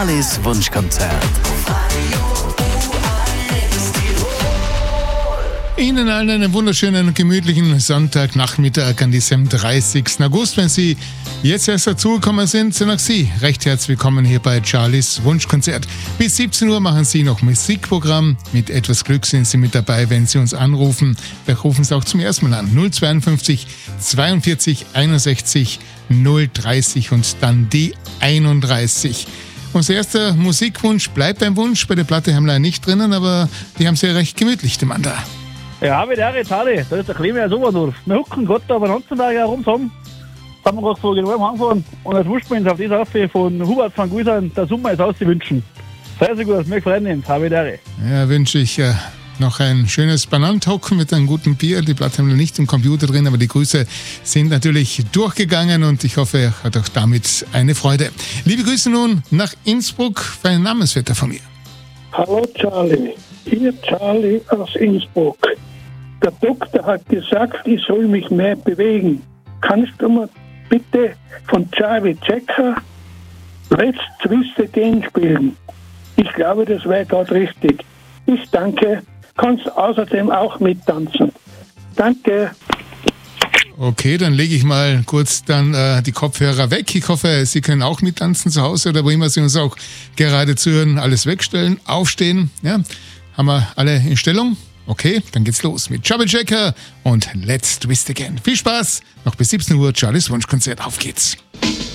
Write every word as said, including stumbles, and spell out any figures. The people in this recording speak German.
Charlies Wunschkonzert. Ihnen allen einen wunderschönen und gemütlichen Sonntagnachmittag an diesem dreißigsten August. Wenn Sie jetzt erst dazugekommen sind, sind auch Sie recht herzlich willkommen hier bei Charlies Wunschkonzert. Bis siebzehn Uhr machen Sie noch Musikprogramm. Mit etwas Glück sind Sie mit dabei, wenn Sie uns anrufen. Wir rufen Sie auch zum ersten Mal an. null zweiundfünfzig zweiundvierzig einundsechzig null dreißig und dann die einunddreißig. Unser erster Musikwunsch bleibt ein Wunsch. Bei der Platte haben wir leider nicht drinnen, aber die haben Sie ja recht gemütlich, die Mann da. Ja, wie der Charlie, da ist der Klima aus Oberdorf. Wir hucken gerade da bei Nanzenberg herum zusammen. Da haben wir gerade so genau angefahren. Und jetzt wünschen wir uns auf diese Affe von Hubert van Guisern, der Sommer ist auszuwünschen. Sei so gut, wir freuen uns. Habe der. Ja, wünsche ich äh, noch ein schönes Bananenhocken mit einem guten Bier. Die Platte haben wir nicht im Computer drin, aber die Grüße sind natürlich durchgegangen und ich hoffe, er hat auch damit eine Freude. Liebe Grüße nun nach Innsbruck für einen Namensvetter von mir. Hallo Charlie, hier Charlie aus Innsbruck. Der Doktor hat gesagt, ich soll mich mehr bewegen. Kannst du mir bitte von Charlie Checker Let's Twist Again spielen? Ich glaube, das wäre gerade richtig. Ich danke. Kannst außerdem auch mittanzen. Danke. Okay, dann lege ich mal kurz dann äh, die Kopfhörer weg. Ich hoffe, Sie können auch mittanzen zu Hause oder wo immer Sie uns auch gerade zuhören. Alles wegstellen, aufstehen. Ja, haben wir alle in Stellung? Okay, dann geht's los mit Chubby Checker und Let's Twist Again. Viel Spaß, noch bis siebzehn Uhr, Charlies Wunschkonzert. Auf geht's.